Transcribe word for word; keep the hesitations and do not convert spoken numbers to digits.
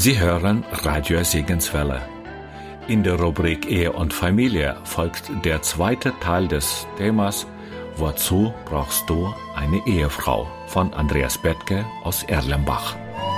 Sie hören Radio Segenswelle. In der Rubrik Ehe und Familie folgt der zweite Teil des Themas Wozu brauchst du eine Ehefrau von Andreas Bethke aus Erlenbach.